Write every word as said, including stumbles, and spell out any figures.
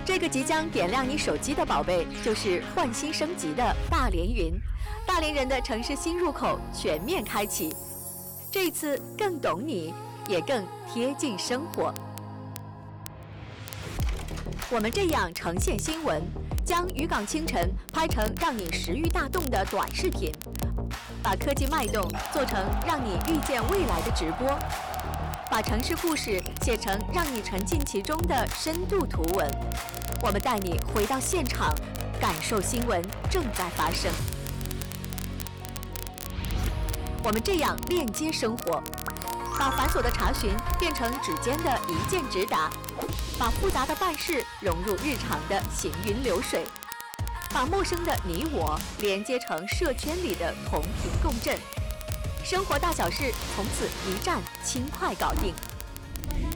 这个即将点亮你手机的宝贝，就是换新升级的大连云。大连人的城市新入口全面开启，这一次更懂你，也更贴近生活。我们这样呈现新闻，将渔港清晨拍成让你食欲大动的短视频，把科技脉动做成让你遇见未来的直播，把城市故事写成让你沉浸其中的深度图文。我们带你回到现场，感受新闻正在发生。我们这样链接生活，把繁琐的查询变成指尖的一键直达，把复杂的办事融入日常的行云流水，把陌生的你我连接成社圈里的同频共振。生活大小事从此一站轻快搞定。